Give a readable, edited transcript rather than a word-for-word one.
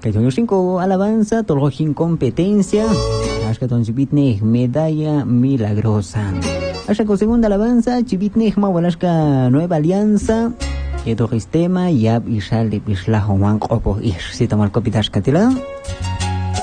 Canción 5, alabanza, Tolgojin competencia. Ashkaton Chibitnej, medalla milagrosa. Ashako segunda alabanza, Chibitnej Mawalashka, nueva alianza. Edo sistema, Yab Ishal, Islah, Juan Opo, Ish, Sitamal Copitashkatila.